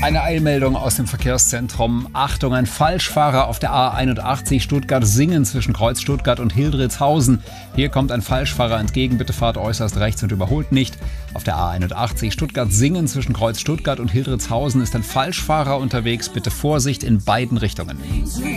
Eine Eilmeldung aus dem Verkehrszentrum. Achtung, ein Falschfahrer auf der A81 Stuttgart-Singen zwischen Kreuz Stuttgart und Hildritzhausen. Hier kommt ein Falschfahrer entgegen. Bitte fahrt äußerst rechts und überholt nicht. Auf der A81 Stuttgart-Singen zwischen Kreuz Stuttgart und Hildritzhausen ist ein Falschfahrer unterwegs. Bitte Vorsicht in beiden Richtungen.